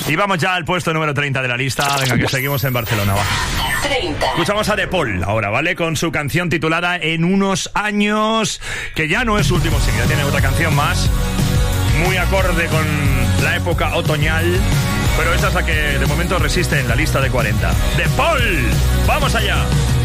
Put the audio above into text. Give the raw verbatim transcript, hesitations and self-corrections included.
Y vamos ya al puesto número treinta de la lista. Venga, que seguimos en Barcelona, va. treinta. Escuchamos a De Paul ahora, ¿vale? Con su canción titulada En unos años, que ya no es su último single, tiene otra canción más, muy acorde con la época otoñal, pero esa es la que de momento resiste en la lista de cuarenta. De Paul, ¡vamos allá!